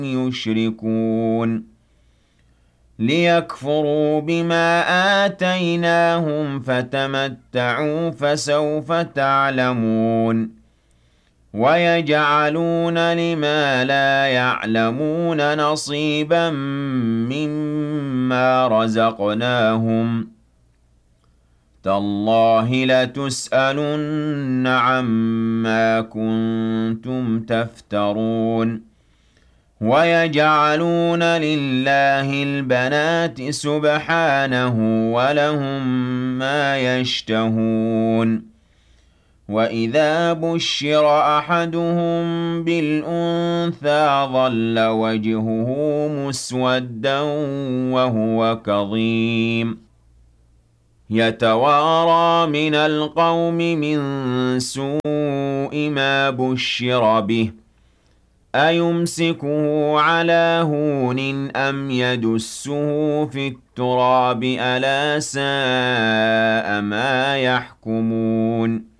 يشركون ليكفروا بما آتيناهم فتمتعوا فسوف تعلمون ويجعلون لما لا يعلمون نصيبا مما رزقناهم تالله لتسألن عما كنتم تفترون ويجعلون لله البنات سبحانه ولهم ما يشتهون وإذا بشر أحدهم بالأنثى ظل وجهه مسودا وهو كظيم يتوارى من القوم من سوء ما بشر به أيمسكه على هون أم يدسه في التراب ألا ساء ما يحكمون